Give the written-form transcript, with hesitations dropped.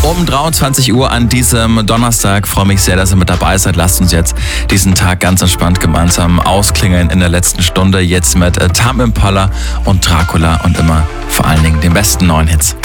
um 23 Uhr an diesem Donnerstag. Freue mich sehr, dass ihr mit dabei seid. Lasst uns jetzt diesen Tag ganz entspannt gemeinsam ausklingeln in der letzten Stunde. Jetzt mit Tame Impala und Dracula und immer vor allen Dingen den besten neuen Hits.